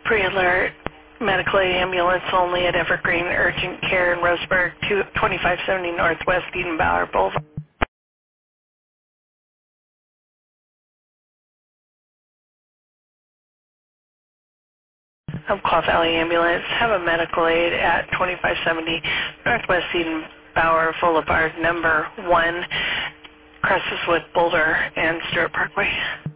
Pre-alert, medical aid ambulance only at Evergreen Urgent Care in Roseburg, 2570 Northwest Edenbauer Boulevard. Umpqua Valley Ambulance, have a medical aid at 2570 Northwest Edenbauer Boulevard, number 1, Cressiswood, Boulder, and Stewart Parkway.